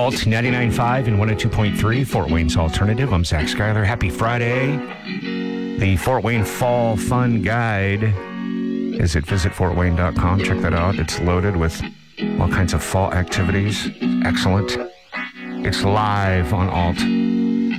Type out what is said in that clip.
Alt 99.5 and 102.3, Fort Wayne's Alternative. I'm Zach Schuyler. Happy Friday. The Fort Wayne Fall Fun Guide is at visitfortwayne.com. Check that out. It's loaded with all kinds of fall activities. Excellent. It's live on Alt